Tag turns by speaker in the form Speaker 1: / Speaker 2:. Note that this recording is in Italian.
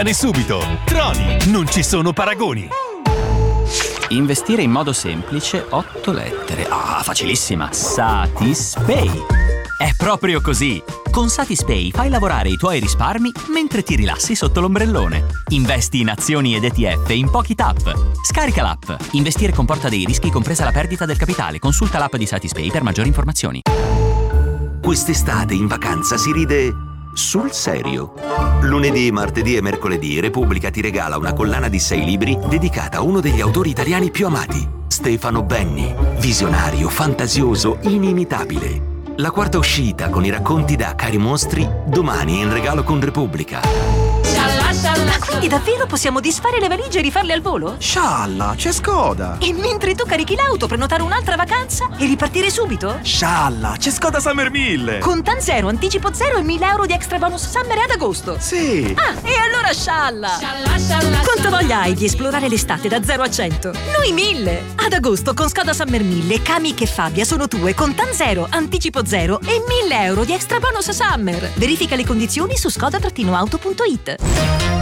Speaker 1: subito. Troni, non ci sono paragoni.
Speaker 2: Investire in modo semplice, 8 lettere. Ah, facilissima. Satispay. È proprio così. Con Satispay fai lavorare i tuoi risparmi mentre ti rilassi sotto l'ombrellone. Investi in azioni ed ETF in pochi tap. Scarica l'app. Investire comporta dei rischi, compresa la perdita del capitale. Consulta l'app di Satispay per maggiori informazioni.
Speaker 3: Quest'estate in vacanza si ride sul serio. Lunedì, martedì e mercoledì Repubblica ti regala una collana di 6 libri dedicata a uno degli autori italiani più amati, Stefano Benni. Visionario, fantasioso, inimitabile. La quarta uscita con i racconti da Cari Mostri domani in regalo con Repubblica.
Speaker 4: Ma quindi davvero possiamo disfare le valigie e rifarle al volo?
Speaker 5: Scialla, c'è Skoda!
Speaker 4: E mentre tu carichi l'auto, prenotare un'altra vacanza e ripartire subito?
Speaker 5: Scialla, c'è Skoda Summer 1000!
Speaker 4: Con TAN zero, anticipo zero e 1.000 euro di extra bonus summer ad agosto!
Speaker 5: Sì!
Speaker 4: Ah, e allora scialla! Quanto voglia hai di esplorare l'estate da 0 a 100? Noi 1000! Ad agosto con Skoda Summer 1000, Kamiq e Fabia sono tue con TAN zero, anticipo zero e 1.000 euro di extra bonus summer! Verifica le condizioni su skoda-auto.it.